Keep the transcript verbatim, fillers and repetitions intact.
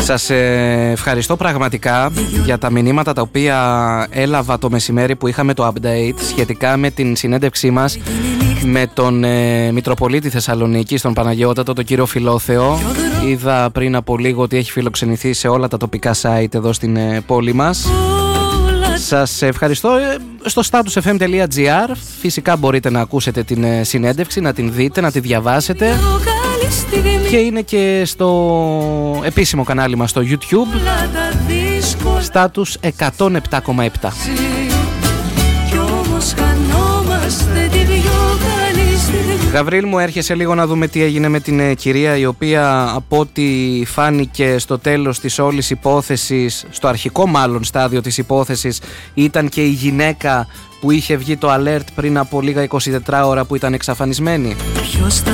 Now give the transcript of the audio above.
Σας ευχαριστώ πραγματικά για τα μηνύματα τα οποία έλαβα το μεσημέρι που είχαμε το update σχετικά με την συνέντευξή μας με τον ε, Μητροπολίτη Θεσσαλονίκης, τον Παναγιώτατο, τον κύριο Φιλόθεο. Είδα πριν από λίγο ότι έχει φιλοξενηθεί σε όλα τα τοπικά site εδώ στην ε, πόλη μας. Σας ευχαριστώ. Στο status εφ εμ τελεία τζι άρ φυσικά μπορείτε να ακούσετε την ε, συνέντευξη, να την δείτε, να τη διαβάσετε. Και είναι και στο επίσημο κανάλι μας στο YouTube, status εκατόν επτά κόμμα επτά. Γαβρίλ μου, έρχεσαι λίγο να δούμε τι έγινε με την ε, κυρία, η οποία από ό,τι φάνηκε στο τέλος της όλης υπόθεσης, στο αρχικό μάλλον στάδιο της υπόθεσης, ήταν και η γυναίκα που είχε βγει το alert πριν από λίγα είκοσι τέσσερις ώρα που ήταν εξαφανισμένη.